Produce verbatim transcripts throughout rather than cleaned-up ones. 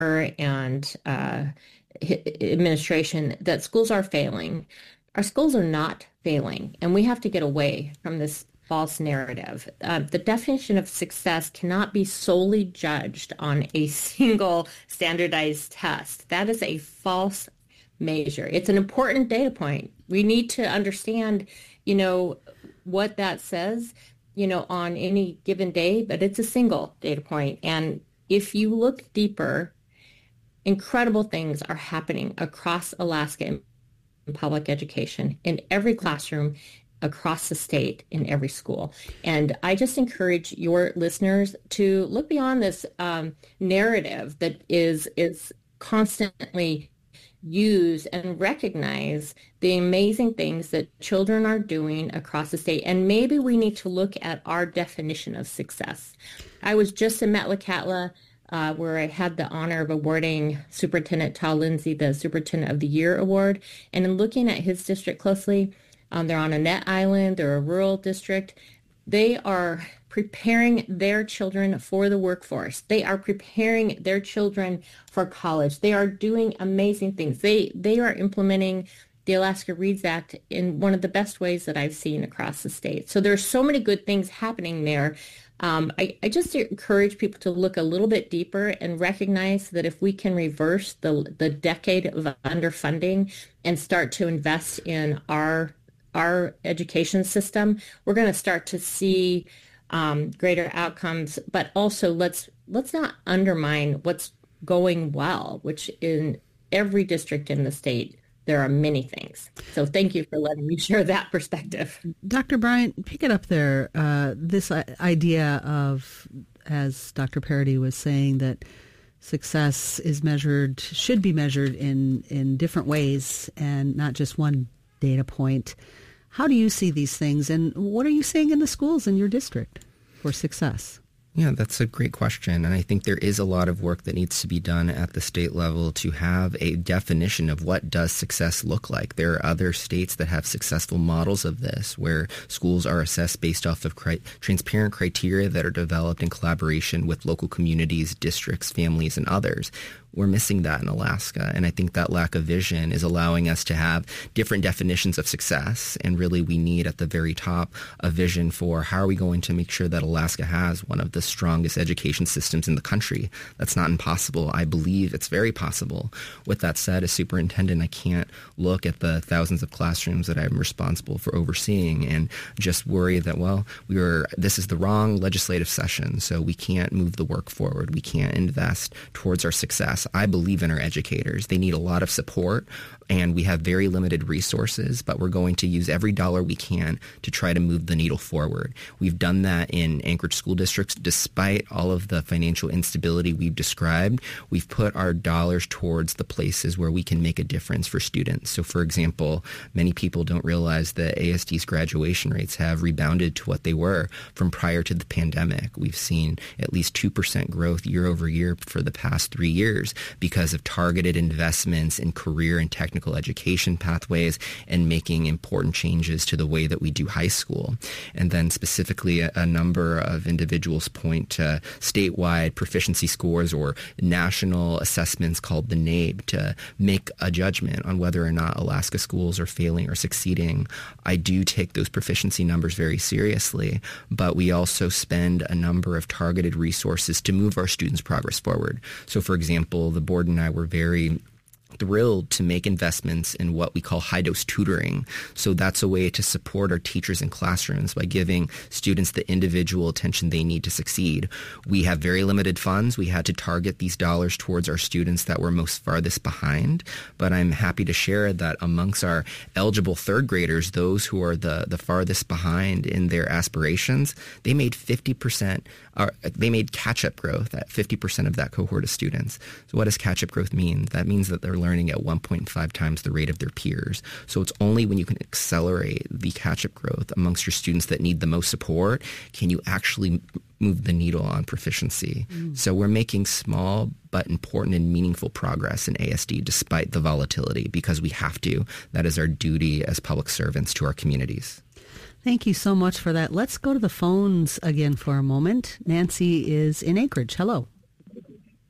and uh, administration that schools are failing. Our schools are not failing, and we have to get away from this false narrative. Uh, the definition of success cannot be solely judged on a single standardized test. That is a false measure. It's an important data point. We need to understand, you know, what that says, you know, on any given day, but it's a single data point. And if you look deeper, incredible things are happening across Alaska in public education, in every classroom, across the state, in every school. And I just encourage your listeners to look beyond this um, narrative that is is constantly used and recognize the amazing things that children are doing across the state. And maybe we need to look at our definition of success. I was just in Metlakatla, uh, where I had the honor of awarding Superintendent Tal Lindsay the Superintendent of the Year award. And in looking at his district closely, um, they're on a net island, they're a rural district. They are preparing their children for the workforce. They are preparing their children for college. They are doing amazing things. They they are implementing the Alaska Reads Act in one of the best ways that I've seen across the state. So there's so many good things happening there. Um, I, I just encourage people to look a little bit deeper and recognize that if we can reverse the the decade of underfunding and start to invest in our our education system, we're going to start to see um, greater outcomes. But also, let's let's not undermine what's going well, which in every district in the state, there are many things. So thank you for letting me share that perspective. Doctor Bryant, pick it up there. Uh, this idea of, as Doctor Parady was saying, that success is measured, should be measured in, in different ways and not just one data point. How do you see these things, and what are you seeing in the schools in your district for success? Yeah, that's a great question. And I think there is a lot of work that needs to be done at the state level to have a definition of what does success look like. There are other states that have successful models of this, where schools are assessed based off of cri- transparent criteria that are developed in collaboration with local communities, districts, families, and others. We're missing that in Alaska, and I think that lack of vision is allowing us to have different definitions of success, and really we need at the very top a vision for how are we going to make sure that Alaska has one of the strongest education systems in the country. That's not impossible. I believe it's very possible. With that said, as superintendent, I can't look at the thousands of classrooms that I'm responsible for overseeing and just worry that, well, we were this is the wrong legislative session, so we can't move the work forward. We can't invest towards our success. I believe in our educators. They need a lot of support, and we have very limited resources, but we're going to use every dollar we can to try to move the needle forward. We've done that in Anchorage school districts. Despite all of the financial instability we've described, we've put our dollars towards the places where we can make a difference for students. So, for example, many people don't realize that A S D's graduation rates have rebounded to what they were from prior to the pandemic. We've seen at least two percent growth year over year for the past three years because of targeted investments in career and technical education pathways and making important changes to the way that we do high school. And then specifically, a, a number of individuals point to statewide proficiency scores or national assessments called the N A B E to make a judgment on whether or not Alaska schools are failing or succeeding. I do take those proficiency numbers very seriously, but we also spend a number of targeted resources to move our students' progress forward. So, for example, the board and I were very thrilled to make investments in what we call high-dose tutoring. So that's a way to support our teachers in classrooms by giving students the individual attention they need to succeed. We have very limited funds. We had to target these dollars towards our students that were most farthest behind. But I'm happy to share that amongst our eligible third graders, those who are the, the farthest behind in their aspirations, they made fifty percent, or they made catch-up growth at fifty percent of that cohort of students. So what does catch-up growth mean? That means that they're learning at one point five times the rate of their peers. So it's only when you can accelerate the catch-up growth amongst your students that need the most support can you actually move the needle on proficiency. Mm. So we're making small but important and meaningful progress in A S D despite the volatility, because we have to. That is our duty as public servants to our communities. Thank you so much for that. Let's go to the phones again for a moment. Nancy is in Anchorage. Hello.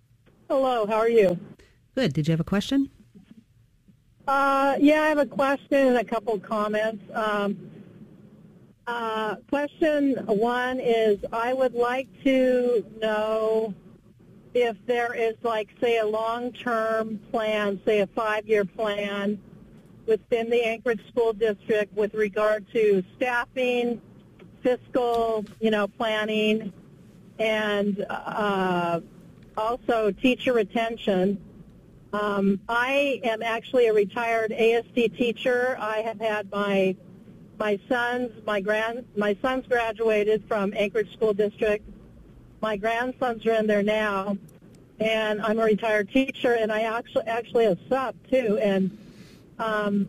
Hello, how are you? Good. Did you have a question? Uh, yeah, I have a question and a couple of comments. Um, uh, question one is I would like to know if there is, like, say, a long-term plan, say a five-year plan within the Anchorage School District with regard to staffing, fiscal, you know, planning, and uh, also teacher retention. Um, I am actually a retired A S D teacher. I have had my my sons, my grand, my sons graduated from Anchorage School District. My grandsons are in there now, and I'm a retired teacher, and I actually actually a sub too. And um,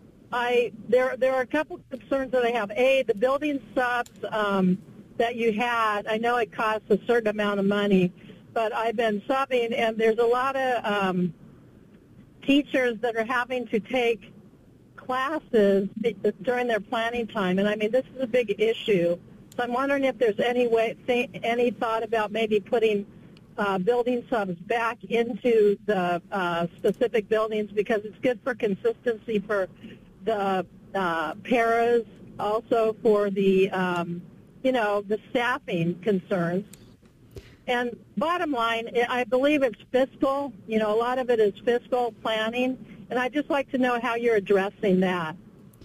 I there there are a couple concerns that I have. A, the building subs um, that you had. I know it costs a certain amount of money, but I've been subbing, and there's a lot of um, teachers that are having to take classes during their planning time, and I mean this is a big issue. So I'm wondering if there's any way, th- any thought about maybe putting uh, building subs back into the uh, specific buildings, because it's good for consistency for the uh, paras, also for the um, you know the staffing concerns. And bottom line, I believe it's fiscal. You know, a lot of it is fiscal planning, and I'd just like to know how you're addressing that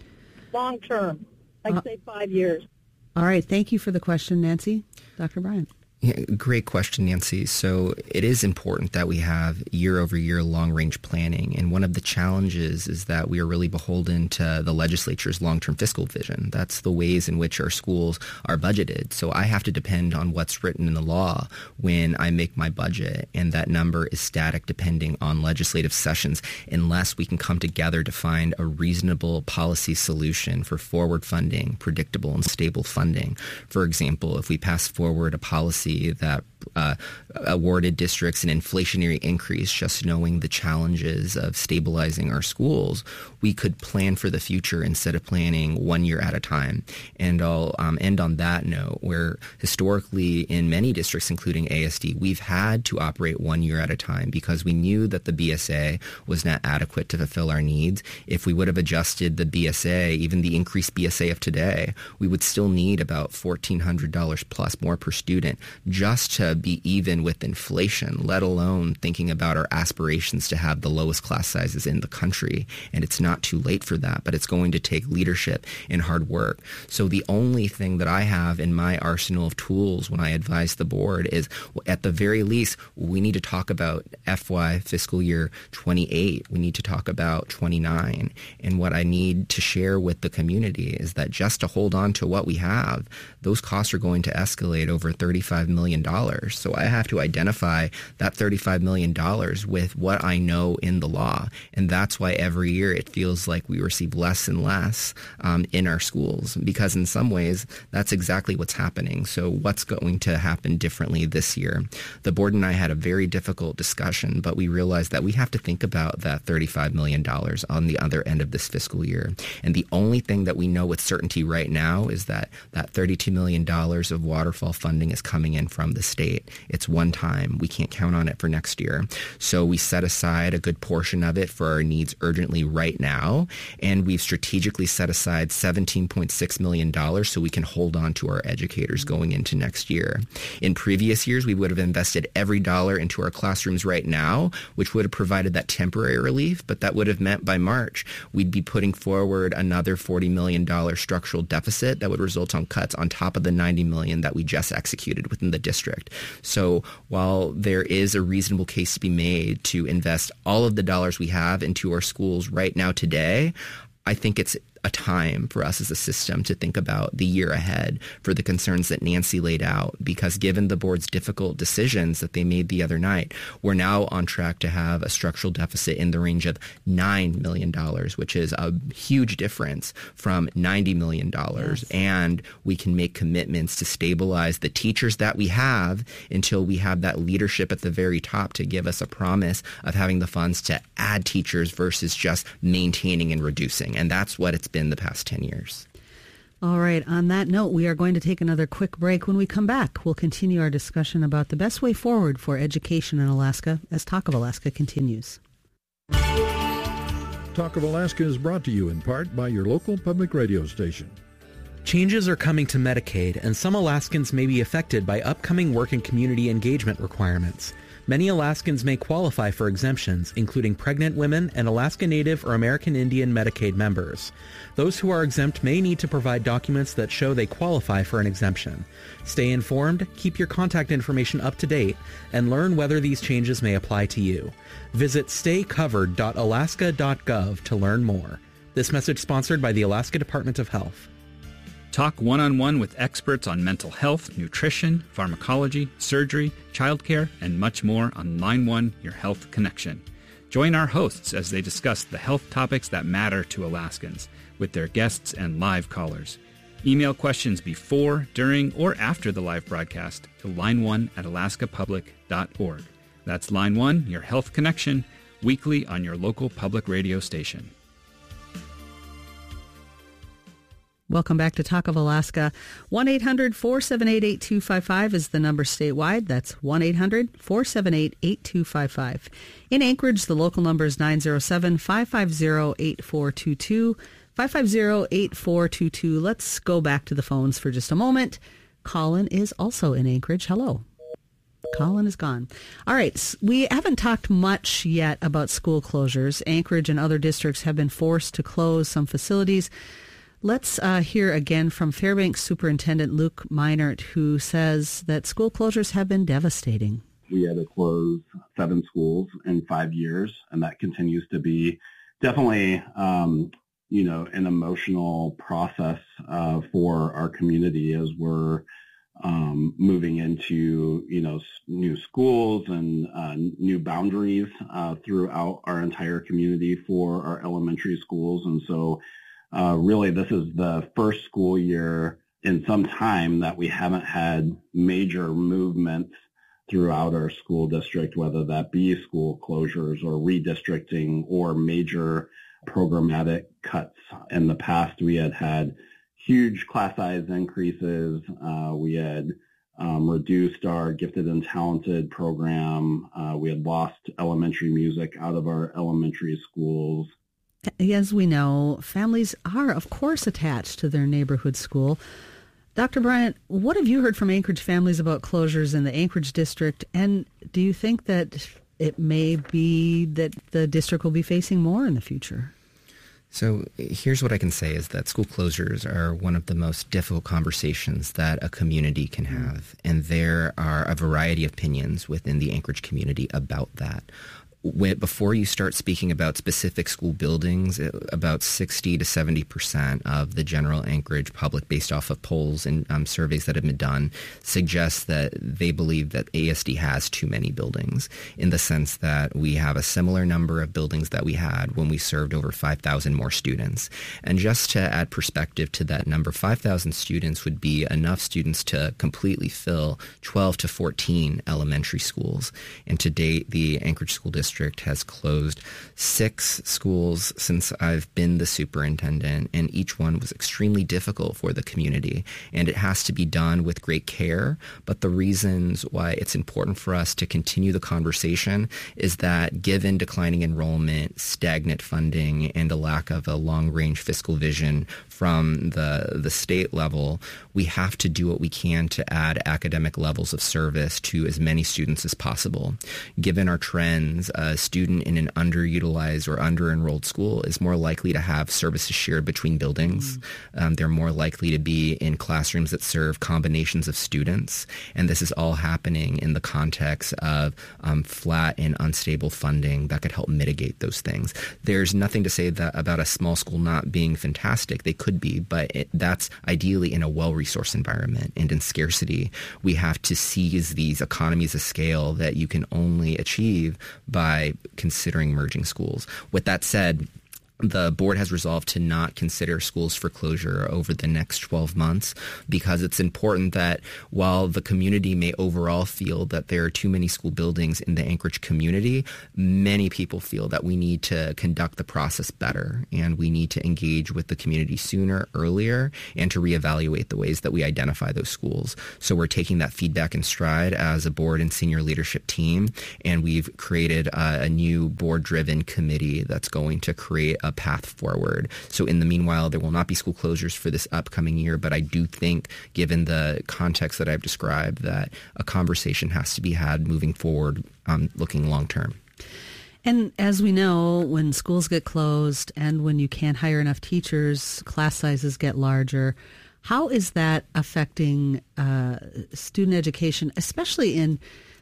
long term, like uh, say five years. All right. Thank you for the question, Nancy. Doctor Bryant. Yeah, great question, Nancy. So it is important that we have year-over-year long-range planning, and one of the challenges is that we are really beholden to the legislature's long-term fiscal vision. That's the ways in which our schools are budgeted. So I have to depend on what's written in the law when I make my budget, and that number is static depending on legislative sessions unless we can come together to find a reasonable policy solution for forward funding, predictable and stable funding. For example, if we pass forward a policy that uh, awarded districts an inflationary increase, just knowing the challenges of stabilizing our schools, we could plan for the future instead of planning one year at a time. And I'll um, end on that note, where historically in many districts, including A S D, we've had to operate one year at a time because we knew that the B S A was not adequate to fulfill our needs. If we would have adjusted the B S A, even the increased B S A of today, we would still need about fourteen hundred dollars plus more per student just to be even with inflation, let alone thinking about our aspirations to have the lowest class sizes in the country. And it's not too late for that, but it's going to take leadership and hard work. So the only thing that I have in my arsenal of tools when I advise the board is, at the very least, we need to talk about F Y fiscal year twenty-eight. We need to talk about twenty-nine. And what I need to share with the community is that just to hold on to what we have, those costs are going to escalate over thirty-five million dollars. So I have to identify that thirty-five million dollars with what I know in the law. And that's why every year it feels like we receive less and less um, in our schools, because in some ways that's exactly what's happening. So what's going to happen differently this year? The board and I had a very difficult discussion, but we realized that we have to think about that thirty-five million dollars on the other end of this fiscal year. And the only thing that we know with certainty right now is that that thirty-two million dollars of waterfall funding is coming in from the state. It's one time. We can't count on it for next year. So we set aside a good portion of it for our needs urgently right now, and we've strategically set aside seventeen point six million dollars so we can hold on to our educators going into next year. In previous years, we would have invested every dollar into our classrooms right now, which would have provided that temporary relief, but that would have meant by March we'd be putting forward another forty million dollars structural deficit that would result on cuts on top of the ninety million dollars that we just executed within the district. So while there is a reasonable case to be made to invest all of the dollars we have into our schools right now today, I think it's a time for us as a system to think about the year ahead for the concerns that Nancy laid out, because given the board's difficult decisions that they made the other night, we're now on track to have a structural deficit in the range of nine million dollars, which is a huge difference from ninety million dollars. Yes. And we can make commitments to stabilize the teachers that we have until we have that leadership at the very top to give us a promise of having the funds to add teachers versus just maintaining and reducing. And that's what it's been the past ten years. All right. On that note, we are going to take another quick break. When we come back, we'll continue our discussion about the best way forward for education in Alaska as Talk of Alaska continues. Talk of Alaska is brought to you in part by your local public radio station. Changes are coming to Medicaid, and some Alaskans may be affected by upcoming work and community engagement requirements. Many Alaskans may qualify for exemptions, including pregnant women and Alaska Native or American Indian Medicaid members. Those who are exempt may need to provide documents that show they qualify for an exemption. Stay informed, keep your contact information up to date, and learn whether these changes may apply to you. Visit stay covered dot alaska dot gov to learn more. This message sponsored by the Alaska Department of Health. Talk one-on-one with experts on mental health, nutrition, pharmacology, surgery, childcare, and much more on Line one, Your Health Connection. Join our hosts as they discuss the health topics that matter to Alaskans with their guests and live callers. Email questions before, during, or after the live broadcast to line one at alaska public dot org. That's Line one, Your Health Connection, weekly on your local public radio station. Welcome back to Talk of Alaska. one eight hundred four seven eight eight two five five is the number statewide. That's one eight hundred four seven eight eight two five five. In Anchorage, the local number is nine zero seven five five zero eight four two two. five five zero eight four two two. Let's go back to the phones for just a moment. Colin is also in Anchorage. Hello. Colin is gone. All right. We haven't talked much yet about school closures. Anchorage and other districts have been forced to close some facilities. Let's uh, hear again from Fairbanks Superintendent Luke Meinert, who says that school closures have been devastating. We had to close seven schools in five years, and that continues to be definitely, um, you know, an emotional process uh, for our community as we're um, moving into, you know, new schools and uh, new boundaries uh, throughout our entire community for our elementary schools. And so Uh, really, this is the first school year in some time that we haven't had major movements throughout our school district, whether that be school closures or redistricting or major programmatic cuts. In the past, we had had huge class size increases. Uh, we had um, reduced our gifted and talented program. Uh, we had lost elementary music out of our elementary schools. As we know, families are, of course, attached to their neighborhood school. Doctor Bryant, what have you heard from Anchorage families about closures in the Anchorage district? And do you think that it may be that the district will be facing more in the future? So here's what I can say is that school closures are one of the most difficult conversations that a community can have. And there are a variety of opinions within the Anchorage community about that. When, before you start speaking about specific school buildings, about sixty to seventy percent of the general Anchorage public, based off of polls and um, surveys that have been done, suggests that they believe that A S D has too many buildings, in the sense that we have a similar number of buildings that we had when we served over five thousand more students. And just to add perspective to that number, five thousand students would be enough students to completely fill twelve to fourteen elementary schools. And to date, the Anchorage School District District has closed six schools since I've been the superintendent, and each one was extremely difficult for the community. And it has to be done with great care. But the reasons why it's important for us to continue the conversation is that given declining enrollment, stagnant funding, and a lack of a long-range fiscal vision from the, the state level, we have to do what we can to add academic levels of service to as many students as possible. Given our trends, a student in an underutilized or under-enrolled school is more likely to have services shared between buildings. Mm. Um, they're more likely to be in classrooms that serve combinations of students. And this is all happening in the context of um, flat and unstable funding that could help mitigate those things. There's nothing to say that about a small school not being fantastic. They could be, but it, that's ideally in a well-resourced environment. And in scarcity, we have to seize these economies of scale that you can only achieve by considering merging schools. With that said, the board has resolved to not consider schools for closure over the next twelve months because it's important that while the community may overall feel that there are too many school buildings in the Anchorage community, many people feel that we need to conduct the process better and we need to engage with the community sooner, earlier, and to reevaluate the ways that we identify those schools. So we're taking that feedback in stride as a board and senior leadership team, and we've created a, a new board-driven committee that's going to create a path forward. So in the meanwhile, there will not be school closures for this upcoming year, but I do think, given the context that I've described, that a conversation has to be had moving forward, um, looking long term. And as we know, when schools get closed and when you can't hire enough teachers, class sizes get larger. How is that affecting uh, student education, especially in,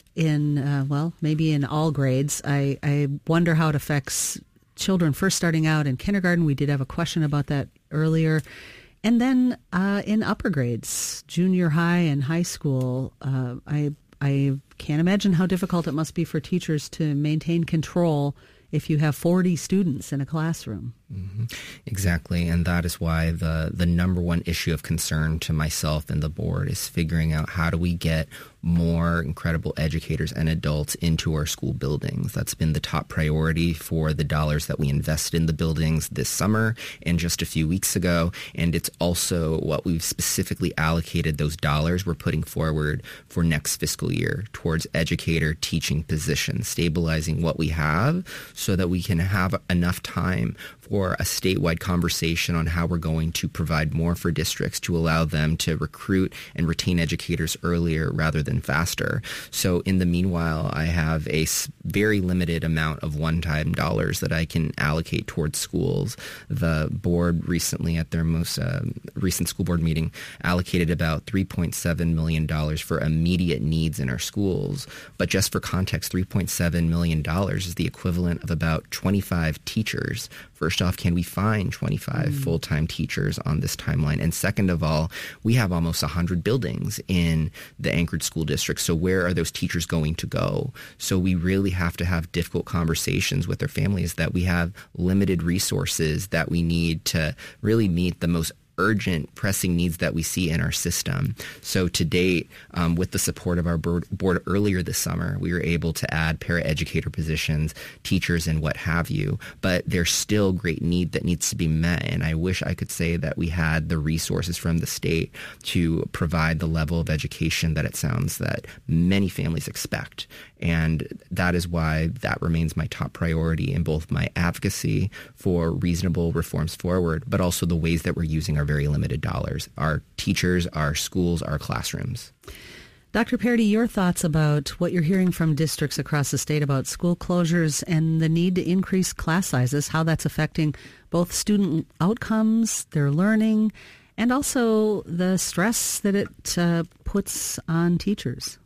in uh, well, maybe in all grades? I, I wonder how it affects children first starting out in kindergarten. We did have a question about that earlier. And then uh, in upper grades, junior high and high school, uh, I I can't imagine how difficult it must be for teachers to maintain control if you have forty students in a classroom. Mm-hmm. Exactly. And that is why the, the number one issue of concern to myself and the board is figuring out how do we get more incredible educators and adults into our school buildings. That's been the top priority for the dollars that we invested in the buildings this summer and just a few weeks ago. And it's also what we've specifically allocated those dollars we're putting forward for next fiscal year towards educator teaching positions, stabilizing what we have so that we can have enough time for a statewide conversation on how we're going to provide more for districts to allow them to recruit and retain educators earlier rather than faster. So in the meanwhile, I have a very limited amount of one-time dollars that I can allocate towards schools. The board recently at their most uh, recent school board meeting allocated about three point seven million dollars for immediate needs in our schools. But just for context, three point seven million dollars is the equivalent of about twenty-five teachers. First off, can we find twenty-five mm. full-time teachers on this timeline? And second of all, we have almost one hundred buildings in the Anchorage School District. So where are those teachers going to go? So we really have to have difficult conversations with their families that we have limited resources that we need to really meet the most urgent, pressing needs that we see in our system. So to date, um, with the support of our board, board earlier this summer, we were able to add paraeducator positions, teachers, and what have you. But there's still great need that needs to be met. And I wish I could say that we had the resources from the state to provide the level of education that it sounds that many families expect. And that is why that remains my top priority in both my advocacy for reasonable reforms forward, but also the ways that we're using our very limited dollars, our teachers, our schools, our classrooms. Doctor Parady, your thoughts about what you're hearing from districts across the state about school closures and the need to increase class sizes, how that's affecting both student outcomes, their learning, and also the stress that it uh, puts on teachers?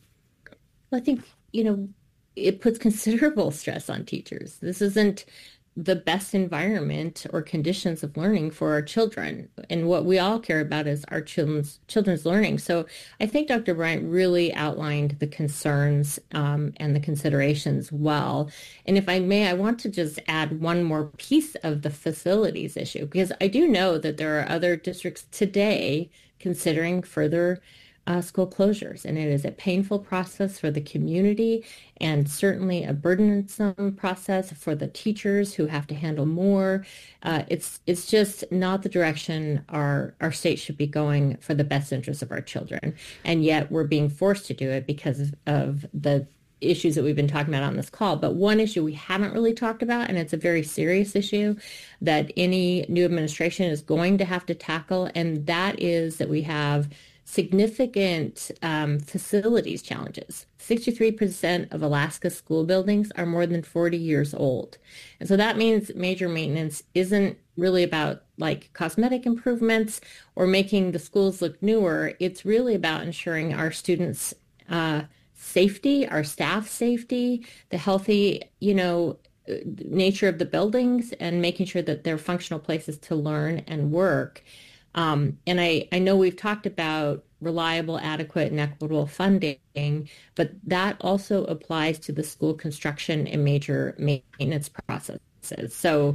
Well, I think, you know, it puts considerable stress on teachers. This isn't the best environment or conditions of learning for our children. And what we all care about is our children's children's learning. So I think Doctor Bryant really outlined the concerns um, and the considerations well. And if I may, I want to just add one more piece of the facilities issue, because I do know that there are other districts today considering further Uh, school closures, and it is a painful process for the community and certainly a burdensome process for the teachers who have to handle more. Uh, it's it's just not the direction our our state should be going for the best interests of our children, and yet we're being forced to do it because of, of the issues that we've been talking about on this call. But one issue we haven't really talked about, and it's a very serious issue that any new administration is going to have to tackle, and that is that we have significant um, facilities challenges. sixty-three percent of Alaska's school buildings are more than forty years old. And so that means major maintenance isn't really about like cosmetic improvements or making the schools look newer. It's really about ensuring our students' uh, safety, our staff safety, the healthy, you know, nature of the buildings, and making sure that they're functional places to learn and work. Um, and I, I know we've talked about reliable, adequate, and equitable funding, but that also applies to the school construction and major maintenance processes. So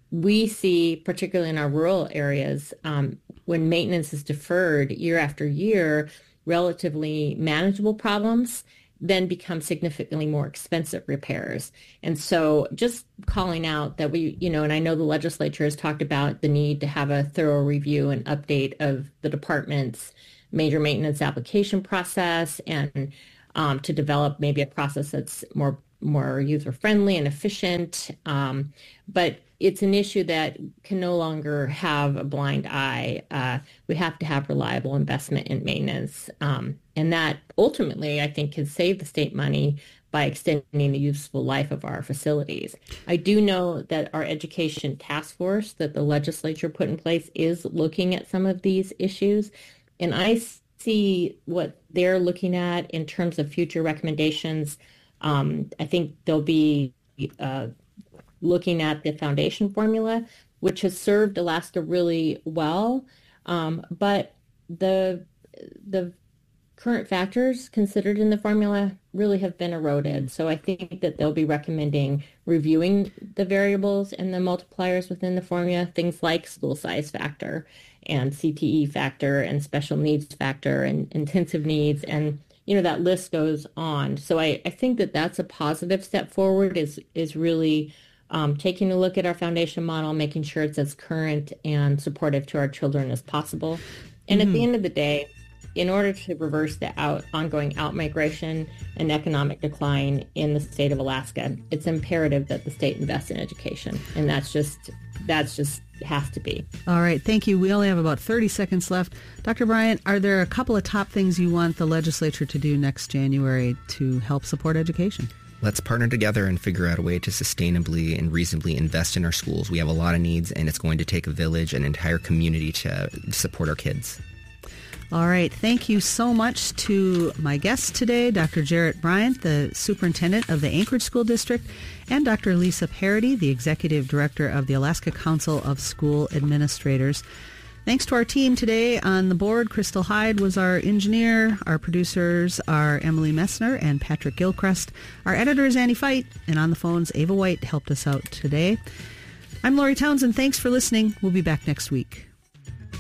we see, particularly in our rural areas, um, when maintenance is deferred year after year, relatively manageable problems then become significantly more expensive repairs. And so just calling out that we, you know, and I know the legislature has talked about the need to have a thorough review and update of the department's major maintenance application process, and um, to develop maybe a process that's more more user-friendly and efficient. Um, but it's an issue that can no longer have a blind eye. Uh, we have to have reliable investment in maintenance. Um, and that ultimately, I think, can save the state money by extending the useful life of our facilities. I do know that our education task force that the legislature put in place is looking at some of these issues. And I see what they're looking at in terms of future recommendations. Um, I think they'll be uh, looking at the foundation formula, which has served Alaska really well. Um, but the the current factors considered in the formula really have been eroded. So I think that they'll be recommending reviewing the variables and the multipliers within the formula, things like school size factor and C T E factor and special needs factor and intensive needs, and you know, that list goes on. So I, I think that that's a positive step forward, is is really um, taking a look at our foundation model, making sure it's as current and supportive to our children as possible. And mm-hmm. at the end of the day, in order to reverse the out, ongoing outmigration and economic decline in the state of Alaska, it's imperative that the state invest in education. And that's just, that's just has to be. All right. Thank you. We only have about thirty seconds left. Doctor Bryant, are there a couple of top things you want the legislature to do next January to help support education? Let's partner together and figure out a way to sustainably and reasonably invest in our schools. We have a lot of needs, and it's going to take a village, an entire community to support our kids. All right. Thank you so much to my guests today, Doctor Jarrett Bryant, the superintendent of the Anchorage School District, and Doctor Lisa Parody, the executive director of the Alaska Council of School Administrators. Thanks to our team today on the board. Crystal Hyde was our engineer. Our producers are Emily Messner and Patrick Gilchrist. Our editor is Annie Feit, and on the phones, Ava White helped us out today. I'm Lori Townsend. Thanks for listening. We'll be back next week.